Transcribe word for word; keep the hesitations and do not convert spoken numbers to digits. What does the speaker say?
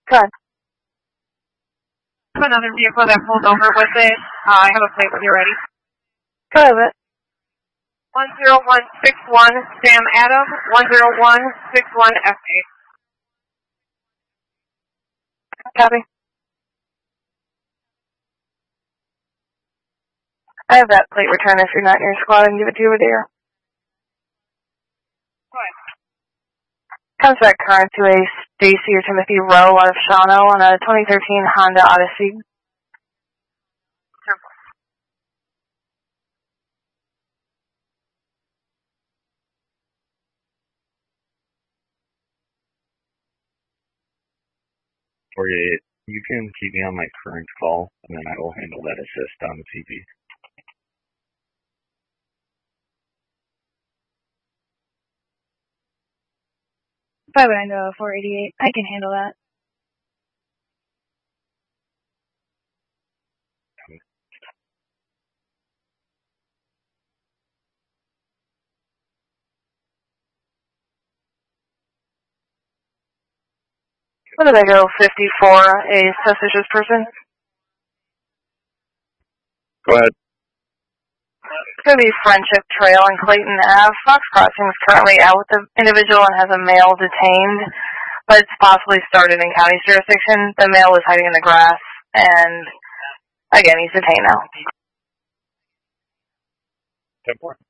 Good. Another vehicle that pulled over with it. Uh, I have a plate when you're ready. Go ahead. one zero one six one Sam Adam, one zero one six one F eight. Copy. I have that plate return if you're not in your squad and give it to you over there. What? Comes back current to a Stacy or Timothy Rowe out of Shawano on a twenty thirteen Honda Odyssey. forty-eight. You can keep me on my current call, and then I will handle that assist on the C P. five nine oh four eighty-eight. I can handle that. What did I go? fifty-four, a suspicious person? Go ahead. It's going to be Friendship Trail and Clayton Ave. Fox Crossing is currently out with the individual and has a male detained, but it's possibly started in county's jurisdiction. The male is hiding in the grass, and again, he's detained now. ten four.